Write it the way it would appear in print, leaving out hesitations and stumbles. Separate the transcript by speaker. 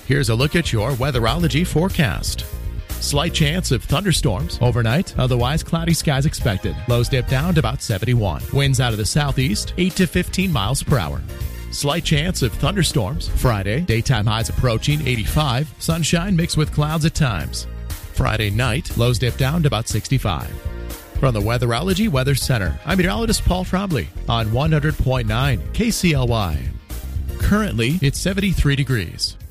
Speaker 1: Here's a look at your weatherology forecast. Slight chance of thunderstorms overnight, otherwise cloudy skies expected. Lows dip down to about 71. Winds out of the southeast, 8 to 15 miles per hour. Slight chance of thunderstorms Friday, daytime highs approaching 85. Sunshine mixed with clouds at times. Friday night, lows dip down to about 65. From the Weatherology Weather Center, I'm meteorologist Paul Trombley on 100.9 KCLY. Currently, it's 73 degrees.